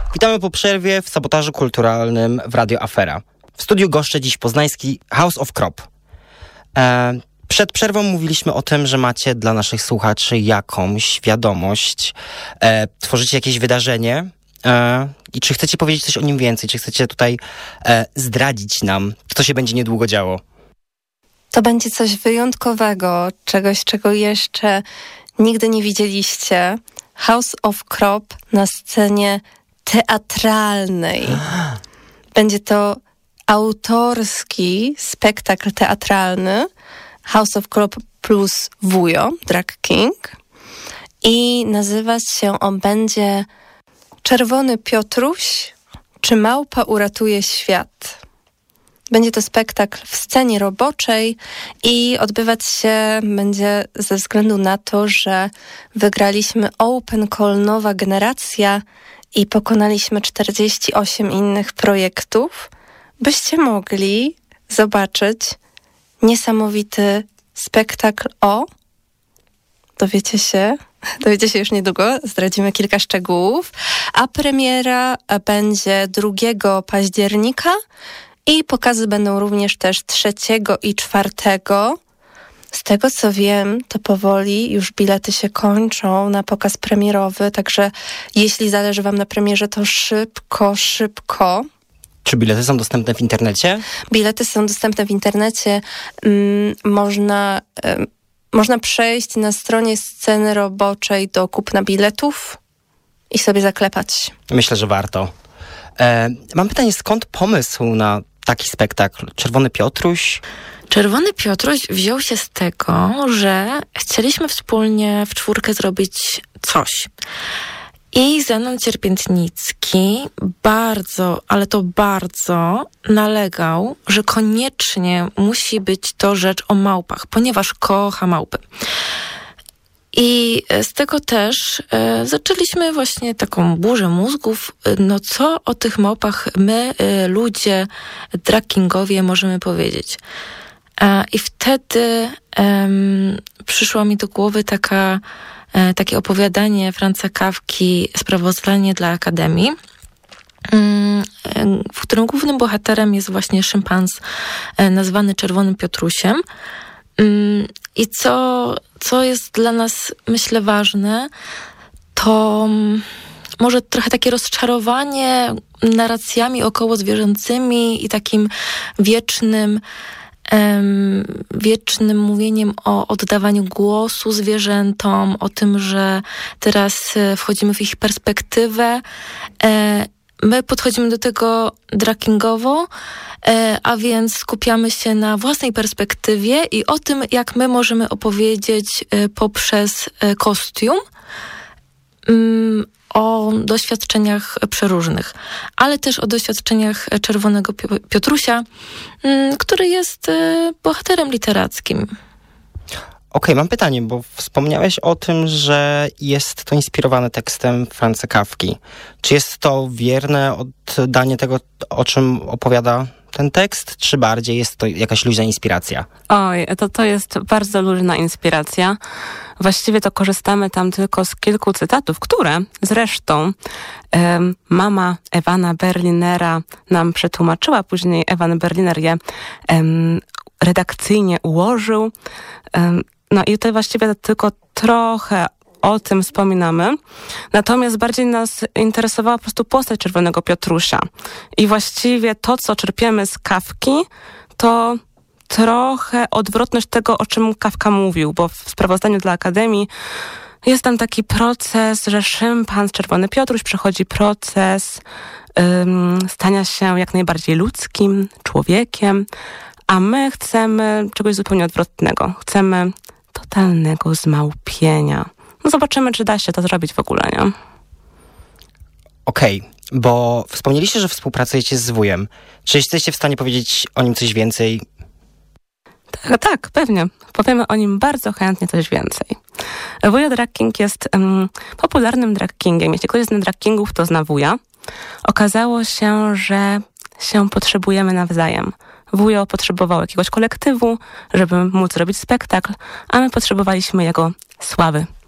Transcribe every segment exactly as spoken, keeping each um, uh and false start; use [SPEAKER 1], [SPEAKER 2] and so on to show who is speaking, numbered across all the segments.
[SPEAKER 1] Witamy po przerwie w sabotażu kulturalnym w Radio Afera. W studiu goszczę dziś poznański House of Krop. E, przed przerwą mówiliśmy o tym, że macie dla naszych słuchaczy jakąś wiadomość. E, tworzycie jakieś wydarzenie e, i czy chcecie powiedzieć coś o nim więcej? Czy chcecie tutaj e, zdradzić nam, co się będzie niedługo działo?
[SPEAKER 2] To będzie coś wyjątkowego, czegoś, czego jeszcze nigdy nie widzieliście. House of Krop na scenie teatralnej. Będzie to autorski spektakl teatralny House of Krop plus wujo, Drag King. I nazywać się on będzie Czerwony Piotruś, czy małpa uratuje świat? Będzie to spektakl w scenie roboczej i odbywać się będzie ze względu na to, że wygraliśmy Open Call Nowa Generacja i pokonaliśmy czterdzieści osiem innych projektów, byście mogli zobaczyć niesamowity spektakl o... Dowiecie się, dowiecie się już niedługo, zdradzimy kilka szczegółów, a premiera będzie drugiego października i pokazy będą również też trzeciego i czwartego. Z tego co wiem, to powoli już bilety się kończą na pokaz premierowy, także jeśli zależy wam na premierze, to szybko, szybko.
[SPEAKER 1] Czy bilety są dostępne w internecie?
[SPEAKER 2] Bilety są dostępne w internecie. Mm, można, y, można przejść na stronie sceny roboczej do kupna biletów i sobie zaklepać.
[SPEAKER 1] Myślę, że warto. E, mam pytanie, skąd pomysł na taki spektakl? Czerwony Piotruś?
[SPEAKER 3] Czerwony Piotruś wziął się z tego, że chcieliśmy wspólnie w czwórkę zrobić coś. I Zenon Cierpiętnicki bardzo, ale to bardzo nalegał, że koniecznie musi być to rzecz o małpach, ponieważ kocha małpy. I z tego też e, zaczęliśmy właśnie taką burzę mózgów. No co o tych małpach my, e, ludzie, drag kingowie, możemy powiedzieć? E, I wtedy e, przyszła mi do głowy taka, e, takie opowiadanie Franza Kafki, Sprawozdanie dla Akademii, w którym głównym bohaterem jest właśnie szympanz e, nazwany Czerwonym Piotrusiem. I co, co jest dla nas, myślę, ważne, to może trochę takie rozczarowanie narracjami okołozwierzęcymi i takim wiecznym, um, wiecznym mówieniem o oddawaniu głosu zwierzętom, o tym, że teraz wchodzimy w ich perspektywę. My podchodzimy do tego drakingowo, a więc skupiamy się na własnej perspektywie i o tym, jak my możemy opowiedzieć poprzez kostium o doświadczeniach przeróżnych, ale też o doświadczeniach Czerwonego Piotrusia, który jest bohaterem literackim.
[SPEAKER 1] Okej, okay, mam pytanie, bo wspomniałeś o tym, że jest to inspirowane tekstem Franza Kafki. Czy jest to wierne oddanie tego, o czym opowiada ten tekst, czy bardziej jest to jakaś luźna inspiracja?
[SPEAKER 4] Oj, to, to jest bardzo luźna inspiracja. Właściwie to korzystamy tam tylko z kilku cytatów, które zresztą um, mama Ewana Berlinera nam przetłumaczyła, później Ewan Berliner je um, redakcyjnie ułożył. Um, no i tutaj właściwie tylko trochę o tym wspominamy. Natomiast bardziej nas interesowała po prostu postać Czerwonego Piotrusia. I właściwie to, co czerpiemy z Kafki, to trochę odwrotność tego, o czym Kafka mówił, bo w sprawozdaniu dla Akademii jest tam taki proces, że szympanz, Czerwony Piotruś przechodzi proces um, stania się jak najbardziej ludzkim człowiekiem, a my chcemy czegoś zupełnie odwrotnego. Chcemy totalnego zmałpienia. No zobaczymy, czy da się to zrobić w ogóle, nie?
[SPEAKER 1] Okej, okay, bo wspomnieliście, że współpracujecie z wujem. Czy jesteście w stanie powiedzieć o nim coś więcej?
[SPEAKER 4] Tak, tak, pewnie. Powiemy o nim bardzo chętnie coś więcej. Wujo Drag King jest um, popularnym drag kingiem. Jeśli ktoś zna drag kingów, to zna wuja. Okazało się, że się potrzebujemy nawzajem. Wujo potrzebował jakiegoś kolektywu, żeby móc robić spektakl, a my potrzebowaliśmy jego sławy.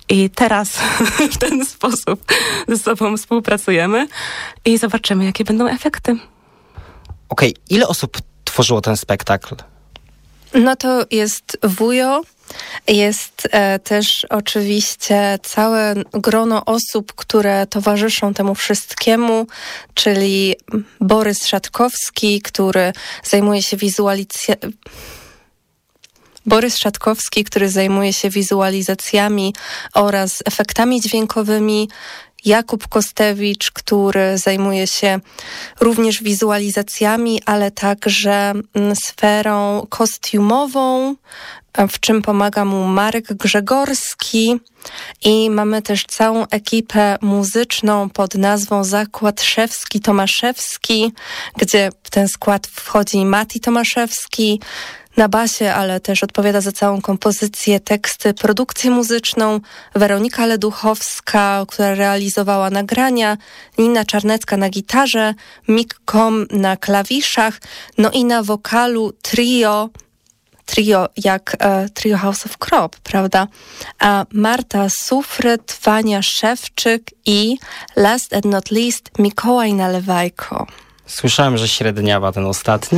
[SPEAKER 4] I teraz w ten sposób ze sobą współpracujemy i zobaczymy, jakie będą efekty.
[SPEAKER 1] Okej, okay. Ile osób tworzyło ten spektakl?
[SPEAKER 2] No to jest wujo, jest e, też oczywiście całe grono osób, które towarzyszą temu wszystkiemu, czyli Borys Szatkowski, który zajmuje się wizualizacją... Borys Szatkowski, który zajmuje się wizualizacjami oraz efektami dźwiękowymi, Jakub Kostewicz, który zajmuje się również wizualizacjami, ale także sferą kostiumową, w czym pomaga mu Marek Grzegorski. I mamy też całą ekipę muzyczną pod nazwą Zakład Szewski-Tomaszewski, gdzie w ten skład wchodzi Mati Tomaszewski na basie, ale też odpowiada za całą kompozycję, teksty, produkcję muzyczną, Weronika Leduchowska, która realizowała nagrania, Nina Czarnecka na gitarze, Mick Kom na klawiszach, no i na wokalu trio, trio jak e, trio House of Crop, prawda? A Marta Sufryt, Wania Szewczyk i last but not least Mikołaj Nalewajko.
[SPEAKER 1] Słyszałem, że średniawa ten ostatni.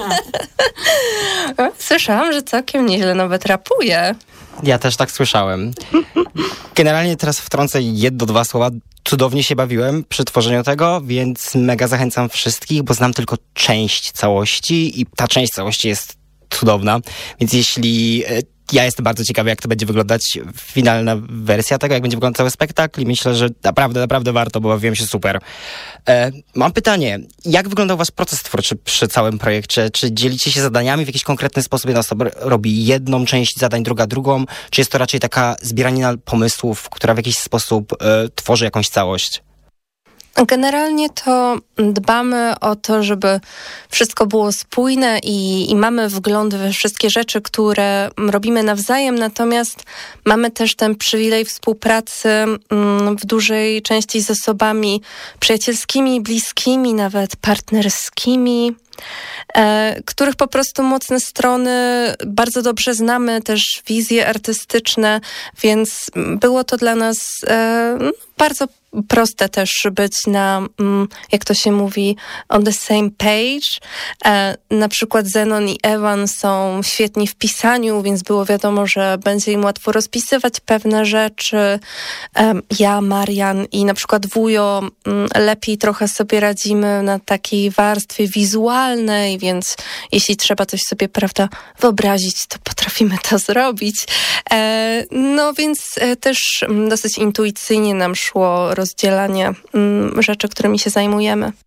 [SPEAKER 2] Słyszałam, że całkiem nieźle nawet rapuje.
[SPEAKER 1] Ja też tak słyszałem. Generalnie teraz wtrącę jedno, dwa słowa. Cudownie się bawiłem przy tworzeniu tego, więc mega zachęcam wszystkich, bo znam tylko część całości i ta część całości jest cudowna. Więc jeśli... Ja jestem bardzo ciekawy, jak to będzie wyglądać finalna wersja tego, jak będzie wyglądał cały spektakl i myślę, że naprawdę, naprawdę warto, bo bawiłem się super. E, mam pytanie, jak wyglądał wasz proces twórczy przy całym projekcie? Czy dzielicie się zadaniami w jakiś konkretny sposób? Jedna osoba robi jedną część zadań, druga drugą? Czy jest to raczej taka zbieranina pomysłów, która w jakiś sposób e, tworzy jakąś całość?
[SPEAKER 2] Generalnie to dbamy o to, żeby wszystko było spójne i, i mamy wgląd we wszystkie rzeczy, które robimy nawzajem, natomiast mamy też ten przywilej współpracy w dużej części z osobami przyjacielskimi, bliskimi, nawet partnerskimi, e, których po prostu mocne strony bardzo dobrze znamy, też wizje artystyczne, więc było to dla nas e, bardzo proste też być na, jak to się mówi, on the same page. E, na przykład Zenon i Ewan są świetni w pisaniu, więc było wiadomo, że będzie im łatwo rozpisywać pewne rzeczy. E, ja, Marian i na przykład wujo m, lepiej trochę sobie radzimy na takiej warstwie wizualnej, więc jeśli trzeba coś sobie, prawda, wyobrazić, to potrafimy to zrobić. E, no więc e, też m, dosyć intuicyjnie nam szło rozdzielanie m, rzeczy, którymi się zajmujemy.